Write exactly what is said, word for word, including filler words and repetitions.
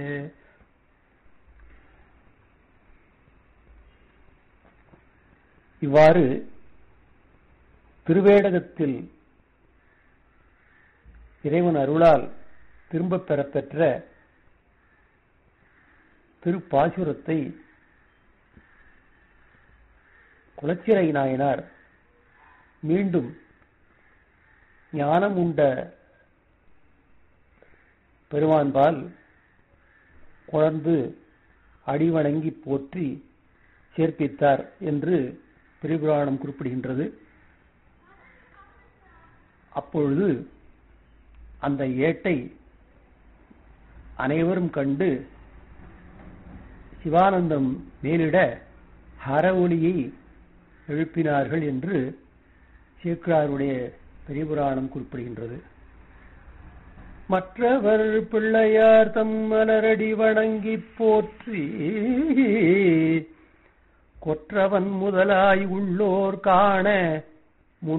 இவ்வாறு திருவேடகத்தில் இறைவன் அருளால் திரும்பப் பெறப்பெற்ற திருப்பாசுரத்தை குலச்சிறை நாயனார் மீண்டும் ஞானம் உண்ட பெருமான்பால் குழந்து அடிவணங்கி போற்றி சேர்ப்பித்தார் என்று திரிபுராணம் குறிப்பிடுகின்றது. அப்பொழுது அந்த ஏட்டை அனைவரும் கண்டு சிவானந்தம் மேலிட ஹர ஒலியை எழுப்பினார்கள் என்று சேக்கிழாருடைய திரிபுராணம் குறிப்பிடுகின்றது. மற்றவர் பிள்ளையார் தம் மலரடி வணங்கி போற்றி கொற்றவன் முதலாய் உள்ளோர் காண